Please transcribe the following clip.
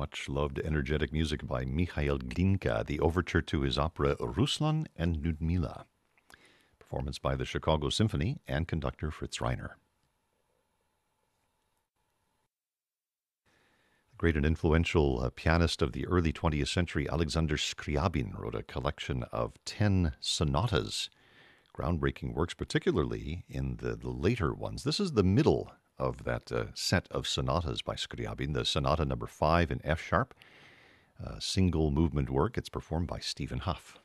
much loved energetic music by Mikhail Glinka, the overture to his opera Ruslan and Ludmila. Performance by the Chicago Symphony and conductor Fritz Reiner. The great and influential pianist of the early 20th century, Alexander Scriabin, wrote a collection of 10 sonatas, groundbreaking works, particularly in the later ones. This is the middle of that set of sonatas by Scriabin, the Sonata number 5 in F sharp, single movement work. It's performed by Stephen Huff.